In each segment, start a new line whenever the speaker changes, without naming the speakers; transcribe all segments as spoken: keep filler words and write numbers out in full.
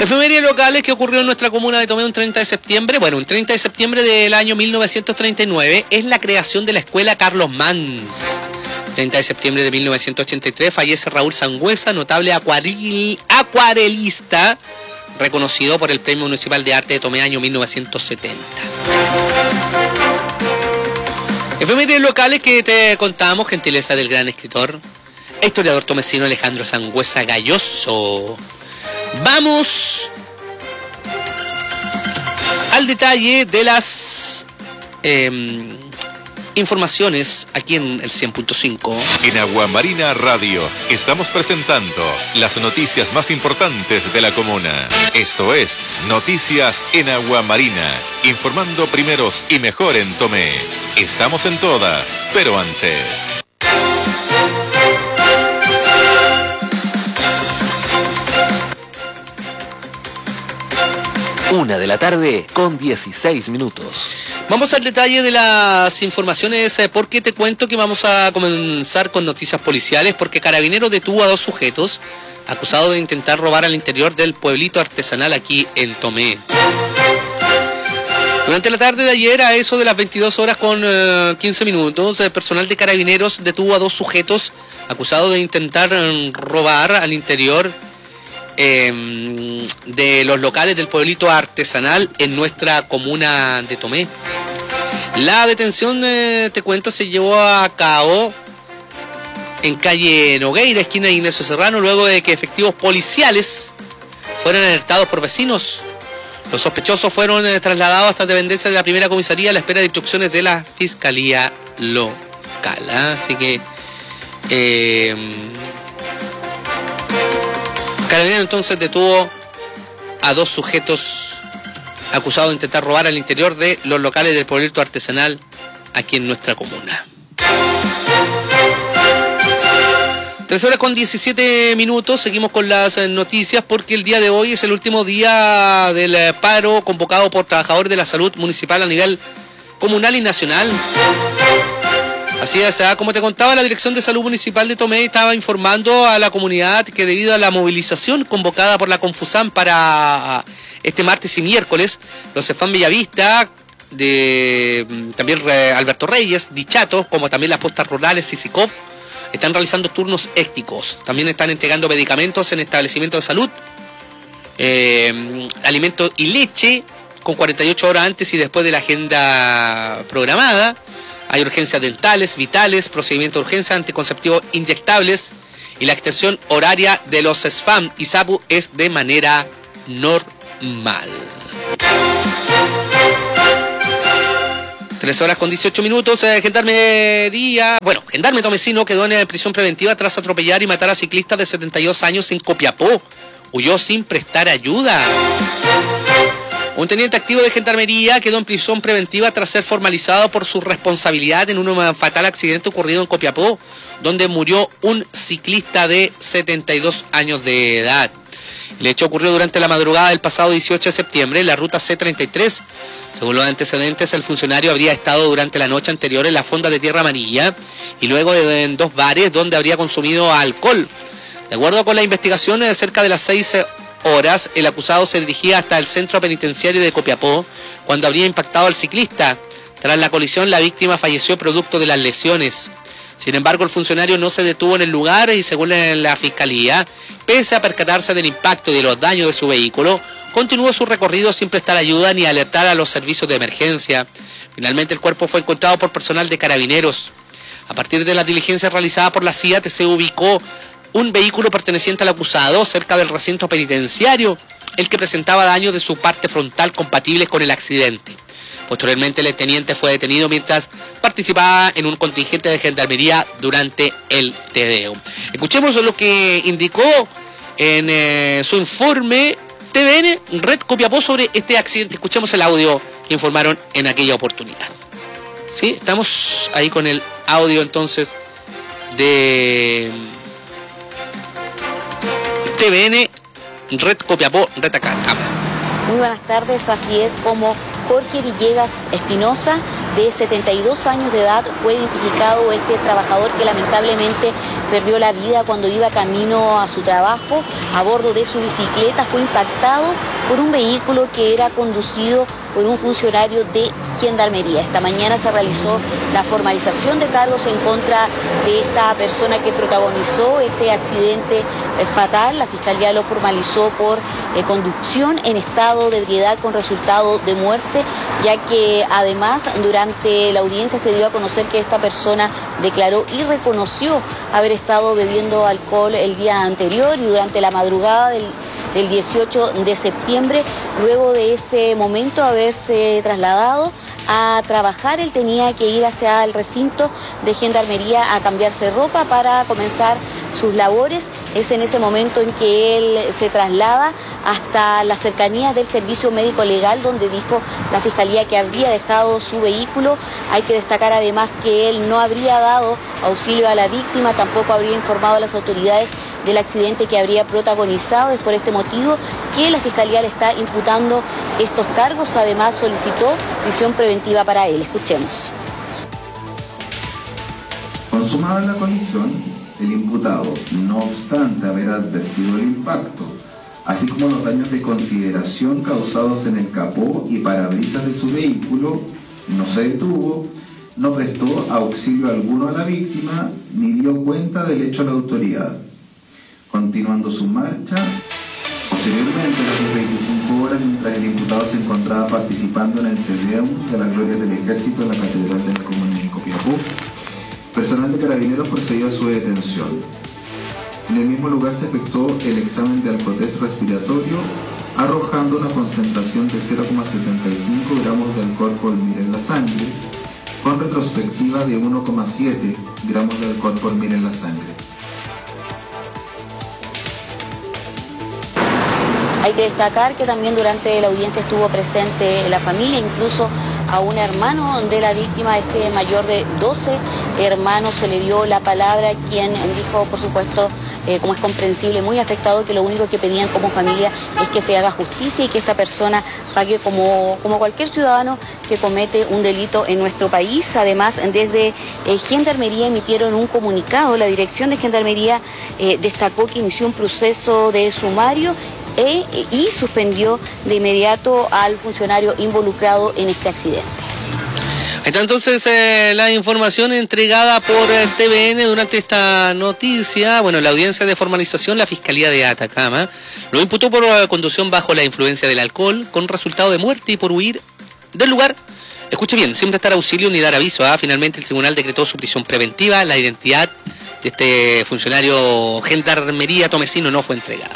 Efemérides locales que ocurrió en nuestra comuna de Tomé un treinta de septiembre. Bueno, un treinta de septiembre del año mil novecientos treinta y nueve es la creación de la escuela Carlos Mans. treinta de septiembre de mil novecientos ochenta y tres fallece Raúl Sangüesa, notable acuaril, acuarelista, reconocido por el Premio Municipal de Arte de Tomé año mil novecientos setenta. Efemérides locales que te contamos, gentileza del gran escritor e historiador tomecino Alejandro Sangüesa Galloso. Vamos al detalle de las eh, informaciones aquí en el cien punto cinco.
En Aguamarina Radio estamos presentando las noticias más importantes de la comuna. Esto es Noticias en Aguamarina, informando primeros y mejor en Tomé. Estamos en todas, pero antes...
Una de la tarde con dieciséis minutos.
Vamos al detalle de las informaciones porque te cuento que vamos a comenzar con noticias policiales porque Carabineros detuvo a dos sujetos acusados de intentar robar al interior del pueblito artesanal aquí en Tomé. Durante la tarde de ayer, a eso de las veintidós horas con eh, quince minutos, el personal de Carabineros detuvo a dos sujetos acusados de intentar eh, robar al interior Eh, de los locales del pueblito artesanal en nuestra comuna de Tomé. La detención, eh, te cuento, se llevó a cabo en calle Nogueira, esquina de Ignacio Serrano, luego de que efectivos policiales fueran alertados por vecinos. Los sospechosos fueron eh, trasladados hasta dependencia de la primera comisaría a la espera de instrucciones de la fiscalía local. ¿eh? Así que... Eh, Carabineros entonces detuvo a dos sujetos acusados de intentar robar al interior de los locales del pueblito artesanal aquí en nuestra comuna. Tres horas con diecisiete minutos, seguimos con las noticias porque el día de hoy es el último día del paro convocado por trabajadores de la salud municipal a nivel comunal y nacional. Así es, como te contaba, la Dirección de Salud Municipal de Tomé estaba informando a la comunidad que debido a la movilización convocada por la Confusam para este martes y miércoles, los CEFAM Bellavista, de, también Alberto Reyes, Dichato, como también las postas rurales Sisikov, están realizando turnos éticos. También están entregando medicamentos en establecimientos de salud, eh, alimentos y leche con cuarenta y ocho horas antes y después de la agenda programada. Hay urgencias dentales, vitales, procedimientos de urgencia, anticonceptivos inyectables y la extensión horaria de los SFAM y SAPU es de manera normal. Tres horas con dieciocho minutos, eh, Gendarmería... Bueno, Gendarme Tomecino quedó en prisión preventiva tras atropellar y matar a ciclistas de setenta y dos años en Copiapó. Huyó sin prestar ayuda. Un teniente activo de Gendarmería quedó en prisión preventiva tras ser formalizado por su responsabilidad en un fatal accidente ocurrido en Copiapó, donde murió un ciclista de setenta y dos años de edad. El hecho ocurrió durante la madrugada del pasado dieciocho de septiembre en la ruta C treinta y tres. Según los antecedentes, el funcionario habría estado durante la noche anterior en la fonda de Tierra Amarilla y luego de, en dos bares donde habría consumido alcohol. De acuerdo con la investigación, de cerca de las seis horas, el acusado se dirigía hasta el centro penitenciario de Copiapó cuando habría impactado al ciclista. Tras la colisión, la víctima falleció producto de las lesiones. Sin embargo, el funcionario no se detuvo en el lugar y, según la fiscalía, pese a percatarse del impacto y de los daños de su vehículo, continuó su recorrido sin prestar ayuda ni alertar a los servicios de emergencia. Finalmente, el cuerpo fue encontrado por personal de Carabineros. A partir de las diligencias realizadas por la C I A T, se ubicó un vehículo perteneciente al acusado cerca del recinto penitenciario, el que presentaba daños de su parte frontal compatibles con el accidente. Posteriormente, el teniente fue detenido mientras participaba en un contingente de gendarmería durante el tedeo. Escuchemos lo que indicó en eh, su informe T V N Red Copiapó sobre este accidente. Escuchemos el audio que informaron en aquella oportunidad. Sí, estamos ahí con el audio entonces de T V N Red Copiapó, Red Atacama.
Muy buenas tardes, así es como Jorge Villegas Espinosa de setenta y dos años de edad fue identificado este trabajador que lamentablemente perdió la vida cuando iba camino a su trabajo. A bordo de su bicicleta fue impactado por un vehículo que era conducido por un funcionario de Gendarmería. Esta mañana se realizó la formalización de cargos en contra de esta persona que protagonizó este accidente eh, fatal. La Fiscalía lo formalizó por eh, conducción en estado de ebriedad con resultado de muerte, ya que además durante la audiencia se dio a conocer que esta persona declaró y reconoció haber estado bebiendo alcohol el día anterior y durante la madrugada del el dieciocho de septiembre, luego de ese momento haberse trasladado a trabajar, él tenía que ir hacia el recinto de Gendarmería a cambiarse ropa para comenzar sus labores. Es en ese momento en que él se traslada hasta las cercanías del servicio médico legal, donde dijo la Fiscalía que habría dejado su vehículo. Hay que destacar además que él no habría dado auxilio a la víctima, tampoco habría informado a las autoridades del accidente que habría protagonizado. Es por este motivo que la Fiscalía le está imputando estos cargos. Además solicitó prisión preventiva para él. Escuchemos.
Consumada la colisión, el imputado, no obstante haber advertido el impacto, así como los daños de consideración causados en el capó y parabrisas de su vehículo, no se detuvo, no prestó auxilio alguno a la víctima, ni dio cuenta del hecho a la autoridad. Continuando su marcha, posteriormente a las veinticinco horas, mientras el imputado se encontraba participando en el Te Deum de la Gloria del Ejército en la Catedral de la Comuna de Copiapó, personal de Carabineros procedió a su detención. En el mismo lugar se efectuó el examen de alcoholtest respiratorio, arrojando una concentración de cero coma setenta y cinco gramos de alcohol por mil en la sangre, con retrospectiva de uno coma siete gramos de alcohol por mil en la sangre.
Hay que destacar que también durante la audiencia estuvo presente la familia, incluso a un hermano de la víctima, este mayor de doce hermanos, se le dio la palabra, quien dijo, por supuesto, eh, como es comprensible, muy afectado, que lo único que pedían como familia es que se haga justicia y que esta persona pague como, como cualquier ciudadano que comete un delito en nuestro país. Además, desde eh, Gendarmería emitieron un comunicado. La dirección de Gendarmería eh, destacó que inició un proceso de sumario E, y suspendió de inmediato al funcionario involucrado en este accidente.
Ahí está entonces eh, la información entregada por eh, T V N durante esta noticia. Bueno, la audiencia de formalización, la Fiscalía de Atacama lo imputó por uh, conducción bajo la influencia del alcohol con resultado de muerte y por huir del lugar. Escuche bien, sin prestar auxilio ni dar aviso. ¿ah? Finalmente el tribunal decretó su prisión preventiva. La identidad de este funcionario Gendarmería Tomecino no fue entregada.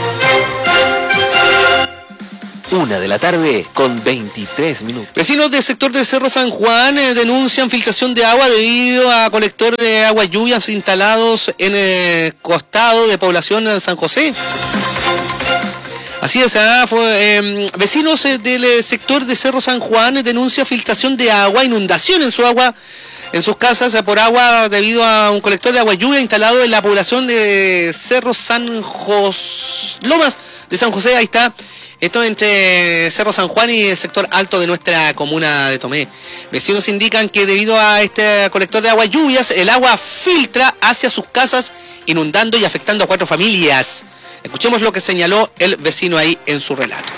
Una de la tarde con veintitrés minutos.
Vecinos del sector del Cerro San Juan eh, denuncian filtración de agua debido a colector de agua lluvias instalados en el costado de población de San José. Así es, ¿eh? Fue, eh, vecinos eh, del eh, sector de Cerro San Juan eh, denuncian filtración de agua, inundación en su agua, en sus casas eh, por agua debido a un colector de agua lluvia instalado en la población de Cerro San José, Lomas de San José. Ahí está. Esto entre Cerro San Juan y el sector alto de nuestra comuna de Tomé. Vecinos indican que debido a este colector de agua lluvias, el agua filtra hacia sus casas, inundando y afectando a cuatro familias. Escuchemos lo que señaló el vecino ahí en su relato.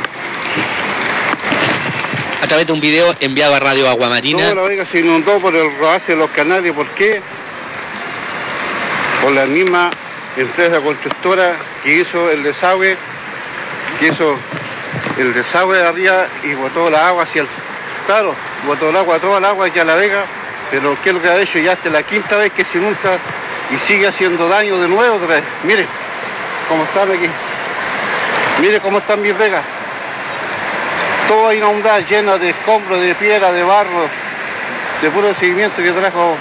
A través de un video enviado a Radio Aguamarina.
Toda la vega se inundó por el rodaje de los canales. ¿Por qué? Por la misma empresa constructora que hizo el desagüe, que hizo el desagüe de arriba y botó la agua hacia el... Claro, botó el agua, toda el agua hacia la vega, pero ¿qué es lo que ha hecho? Ya hasta la quinta vez que se inunda y sigue haciendo daño de nuevo otra vez. Mire cómo están aquí. Mire cómo están mis vegas. Toda inundada, llena de escombros, de piedra, de barro, de puro seguimiento que trajo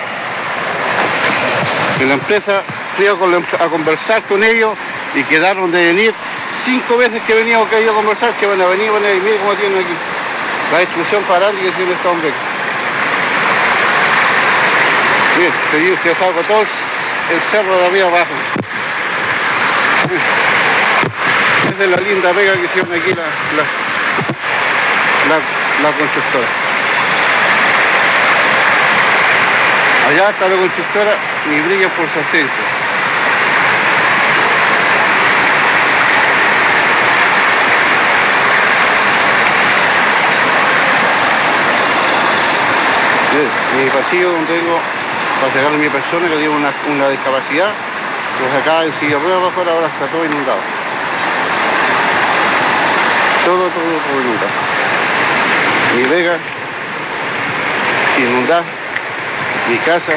en la empresa. Fui a, a conversar con ellos y quedaron de venir. Cinco veces que veníamos que a conversar, que van a venir, van a venir, mire cómo tienen aquí. La destrucción parada que tiene esta hombre. Mire, seguir que salgo todo el cerro de arriba abajo. Esa es la linda vega que hicieron aquí la, la, la, la constructora. Allá está la constructora y brilla por su ascenso. Mi pasillo donde tengo para sacarle a mi persona que tiene una, una discapacidad, pues acá en silla de ruedas afuera ahora está todo inundado. Todo, todo, todo inundado. Mi vega inundada, mi casa.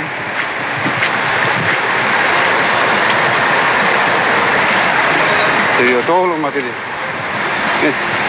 Se dio todos los materiales. ¿Eh?